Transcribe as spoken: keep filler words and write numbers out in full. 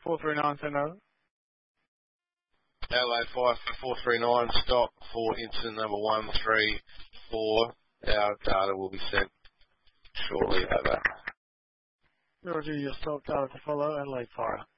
four three nine, send over. Adelaide five four three nine, stop for incident number one three four. Our data will be sent shortly. Over. Roger, your stop data to follow, Adelaide Fire.